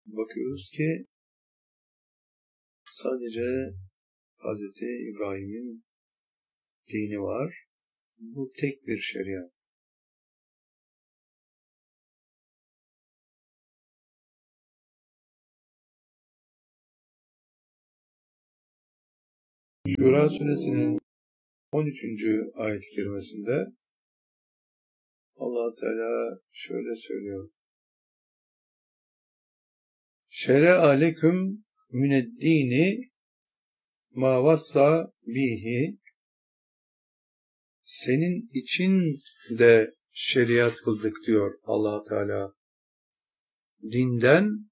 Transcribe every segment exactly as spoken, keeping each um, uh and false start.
bakıyoruz ki sadece Hazreti İbrahim'in dini var. Bu tek bir şeriat. Şura suresinin on üçüncü ayet-i kerimesinde Allah Teala şöyle söylüyor. Şer'a leküm mineddini ma vassa bihi, senin için de şeriat kıldık diyor Allah Teala. Dinden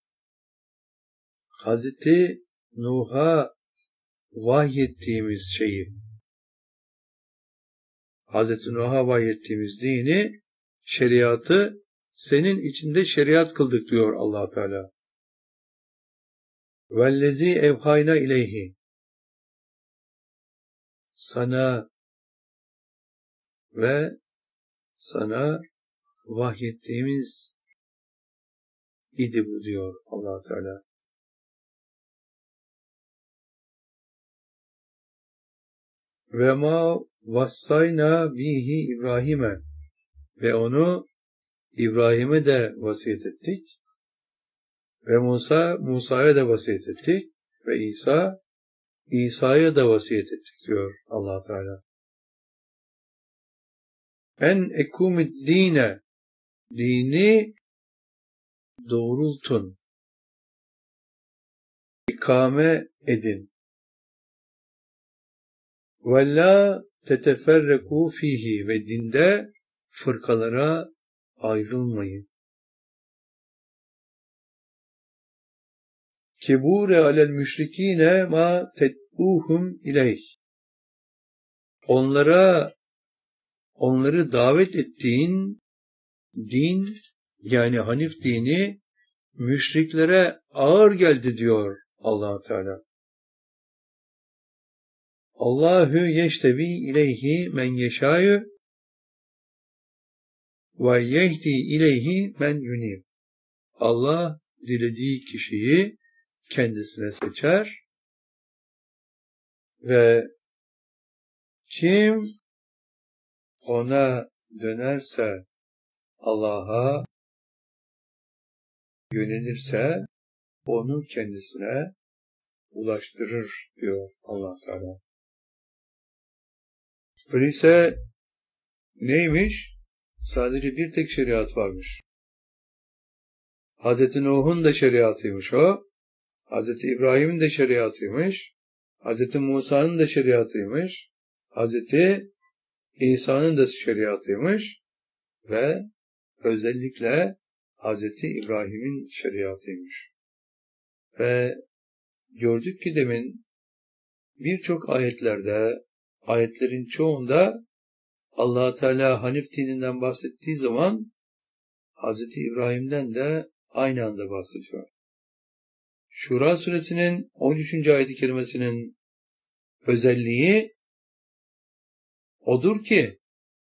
Hazreti Nuh'a vahyettiğimiz şeyi, Hazreti Nuh'a vahyettiğimiz dini, şeriatı senin içinde şeriat kıldık diyor Allah Teala. Vellezî evhayna ileyhi, sana ve sana vahyettiğimiz idi bu diyor Allah Teala. Ve ma vassayna bihi İbrahim'e, ve onu İbrahim'e de vasiyet ettik. Ve Musa, Musa'ya da vasiyet ettik. Ve İsa, İsa'ya da vasiyet ettik diyor Allah Teala. En ekumid dine, dini doğrultun, ikame edin. Ve la teteferreku fihi, ve dinde fırkalara ayrılmayın. Kibure alel müşrikine ma ted'uhum ileyh, onlara onları davet ettiğin din, yani Hanif dini, müşriklere ağır geldi diyor Allah Teala. Allahu yeştebi ileyhi men yeşâ'yu ve yehdi ileyhi men yunib. Allah dilediği kişiyi kendisine seçer ve kim ona dönerse, Allah'a yönelirse onu kendisine ulaştırır diyor Allah Teala. Öyleyse neymiş? Sadece bir tek şeriat varmış. Hazreti Nuh'un da şeriatıymış o. Hazreti İbrahim'in de şeriatıymış. Hazreti Musa'nın da şeriatıymış. Hazreti İsa'nın da şeriatıymış. Ve özellikle Hazreti İbrahim'in şeriatıymış. Ve gördük ki demin birçok ayetlerde, ayetlerin çoğunda Allah Teala Hanif dininden bahsettiği zaman Hazreti İbrahim'den de aynı anda bahsediyor. Şura suresinin on üçüncü ayet-i kerimesinin özelliği odur ki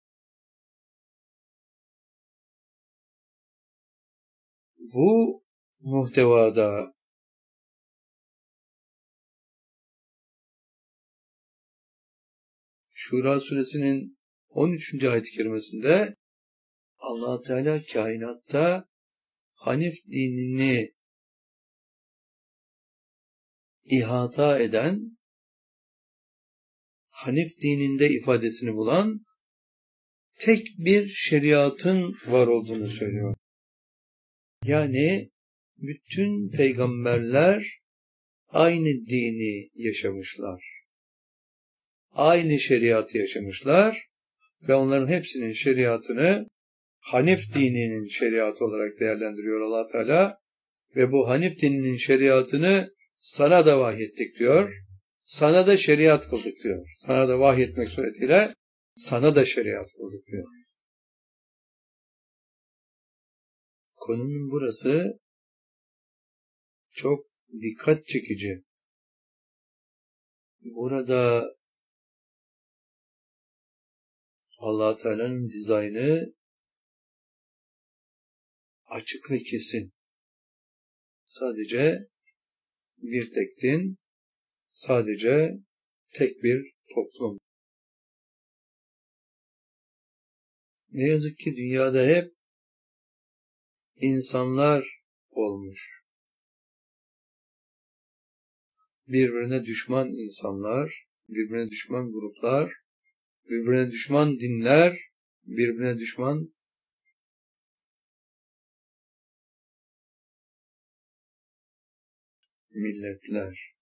bu muhtevada Şura suresinin on üçüncü ayet-i kerimesinde Allah Teala kainatta Hanif dinini ihata eden, Hanif dininde ifadesini bulan tek bir şeriatın var olduğunu söylüyor. Yani bütün peygamberler aynı dini yaşamışlar. Aynı şeriatı yaşamışlar ve onların hepsinin şeriatını Hanif dininin şeriatı olarak değerlendiriyor Allah Teala ve bu Hanif dininin şeriatını sana da vahyettik diyor. Sana da şeriat kıldık diyor. Sana da vahyetmek suretiyle sana da şeriat kıldık diyor. Konunun burası çok dikkat çekici. Burada Allah Teala'nın dizaynı açık ve kesin. sadece bir tek din, sadece tek bir toplum. Ne yazık ki dünyada hep insanlar olmuş. Birbirine düşman insanlar, birbirine düşman gruplar, birbirine düşman dinler, birbirine düşman milletler.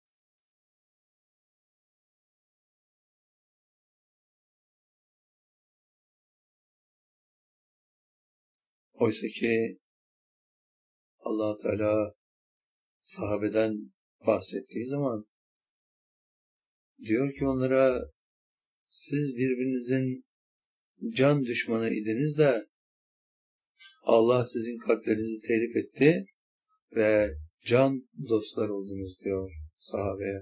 Oysa ki Allah Teala sahabeden bahsettiği zaman diyor ki onlara, siz birbirinizin can düşmanı idiniz de Allah sizin kalplerinizi telif etti ve can dostlar oldunuz diyor sahabeye.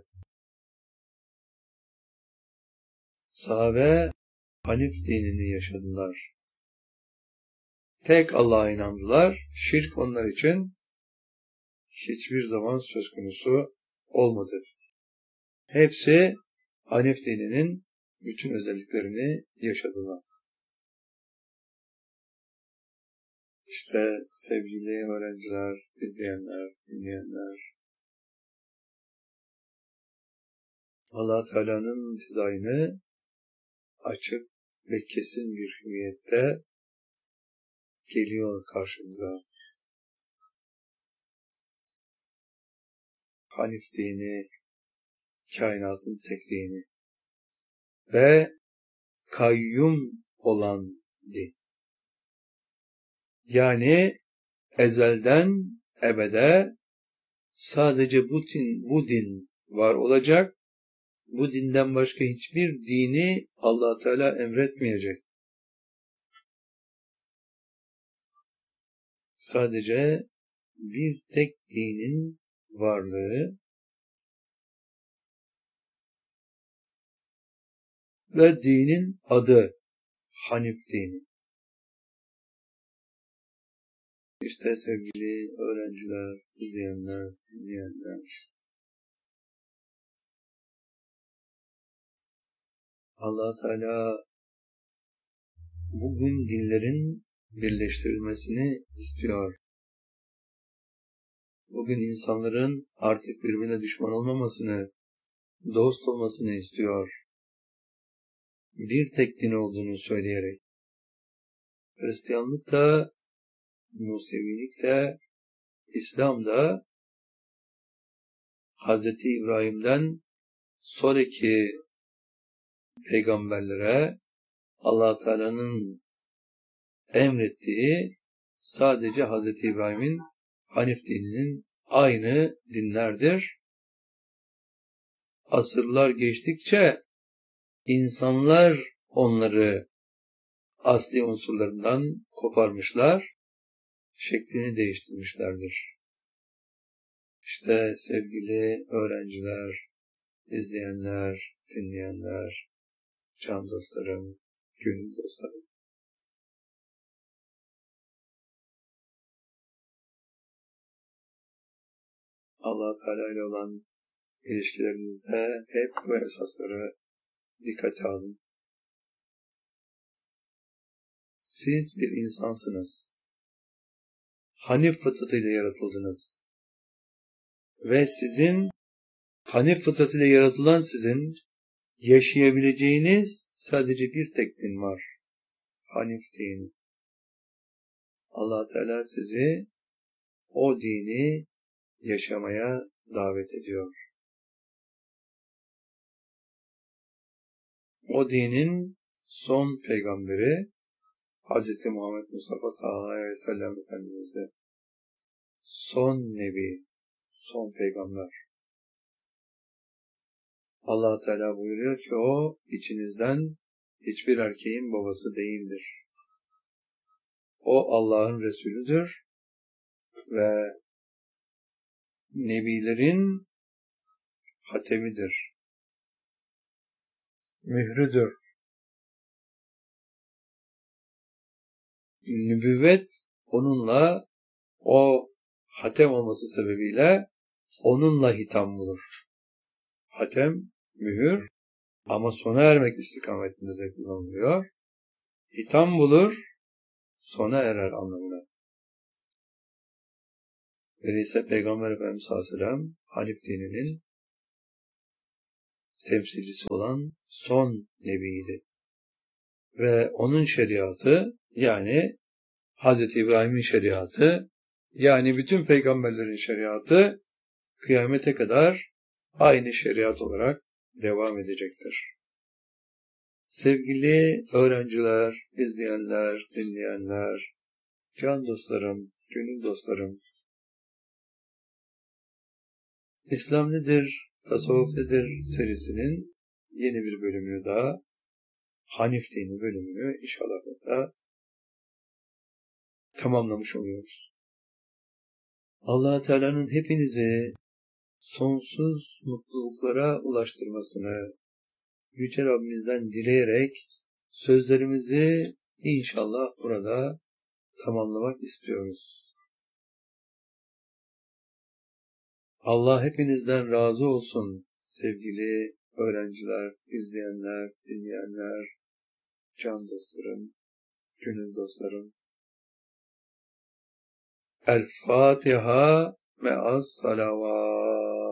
Sahabe Hanif dinini yaşadılar. Tek Allah'a inandılar. Şirk onlar için hiçbir zaman söz konusu olmadı. Hepsi Hanif dininin bütün özelliklerini yaşadılar. İşte sevgili öğrenciler, izleyenler, dinleyenler, Allah Teala'nın dizaynı açık ve kesin bir hüviyette geliyor karşımıza. Hanif dini, kainatın tek dini ve kayyum olan din. Yani ezelden ebede sadece bu din, bu din var olacak. Bu dinden başka hiçbir dini Allah Teala emretmeyecek. Sadece bir tek dinin varlığı ve dinin adı Hanif dini. İşte sevgili öğrenciler, izleyenler, dinleyenler, Allah Teala bugün dinlerin birleştirilmesini istiyor. Bugün insanların artık birbirine düşman olmamasını, dost olmasını istiyor. Bir tek din olduğunu söyleyerek. Hristiyanlık da, Musevilik de, İslam da Hazreti İbrahim'den sonraki peygamberlere Allah Teala'nın emrettiği sadece Hazreti İbrahim'in Hanif dininin aynı dinlerdir. Asırlar geçtikçe insanlar onları asli unsurlarından koparmışlar, şeklini değiştirmişlerdir. İşte sevgili öğrenciler, izleyenler, dinleyenler, can dostlarım, gönül dostlarım. Allah Teala ile olan ilişkilerinizde hep bu esasları dikkate alın. Siz bir insansınız. Hanif fıtratıyla yaratıldınız. Ve sizin, Hanif fıtratıyla yaratılan sizin yaşayabileceğiniz sadece bir tek din var. Hanif dini. Allah Teala sizi o dini yaşamaya davet ediyor. O dinin son peygamberi Hazreti Muhammed Mustafa sallallahu aleyhi ve sellem Efendimiz de son nebi, son peygamber. Allah Teala buyuruyor ki o içinizden hiçbir erkeğin babası değildir. O Allah'ın Resulüdür ve nebilerin hatemidir. Mührüdür. Nübüvvet onunla, o hatem olması sebebiyle onunla hitam bulur. Hatem, mühür ama sona ermek istikametinde de kullanılıyor. Hitam bulur, sona erer anlamına. Öyleyse Peygamber Efendimiz sallallahu aleyhi ve sellem Hanif dininin temsilcisi olan son nebiydi. Ve onun şeriatı, yani Hazreti İbrahim'in şeriatı, yani bütün peygamberlerin şeriatı kıyamete kadar aynı şeriat olarak devam edecektir. Sevgili öğrenciler, izleyenler, dinleyenler, can dostlarım, gönül dostlarım, İslam nedir, tasavvuf nedir serisinin yeni bir bölümünü daha, Hanif dini bölümünü inşallah da tamamlamış oluyoruz. Allah Teala'nın hepinizi sonsuz mutluluklara ulaştırmasını Yüce Rabbimizden dileyerek sözlerimizi inşallah burada tamamlamak istiyoruz. Allah hepinizden razı olsun sevgili öğrenciler, izleyenler, dinleyenler, can dostlarım, gönül dostlarım. El Fatiha me'as salavat.